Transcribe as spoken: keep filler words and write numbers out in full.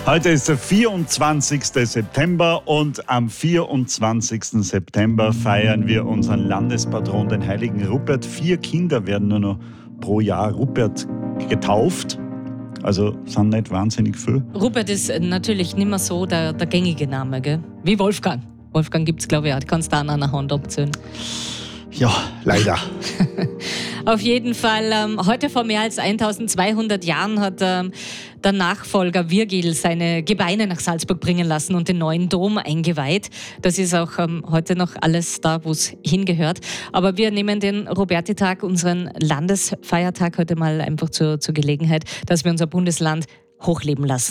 Heute ist der vierundzwanzigste September und am vierundzwanzigsten September feiern wir unseren Landespatron, den heiligen Rupert. Vier Kinder werden nur noch pro Jahr Rupert getauft. Also sind nicht wahnsinnig viel. Rupert ist natürlich nicht mehr so der, der gängige Name, gell? Wie Wolfgang. Wolfgang gibt es, glaube ich, auch. Die kannst du auch an einer Hand abzählen. Ja, leider. Auf jeden Fall, ähm, heute vor mehr als eintausendzweihundert Jahren hat ähm, der Nachfolger Virgil seine Gebeine nach Salzburg bringen lassen und den neuen Dom eingeweiht. Das ist auch ähm, heute noch alles da, wo es hingehört. Aber wir nehmen den Roberti-Tag, unseren Landesfeiertag, heute mal einfach zur, zur Gelegenheit, dass wir unser Bundesland hochleben lassen.